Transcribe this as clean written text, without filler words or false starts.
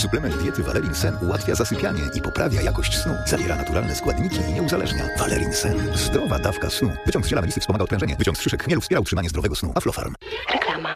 Suplement diety Valerin Sen ułatwia zasypianie i poprawia jakość snu. Zawiera naturalne składniki i nie uzależnia. Valerin Sen. Zdrowa dawka snu. Wyciąg z ziela melisy wspomaga odprężenie. Wyciąg z szyszek chmielu wspiera utrzymanie zdrowego snu. Aflofarm. Reklama.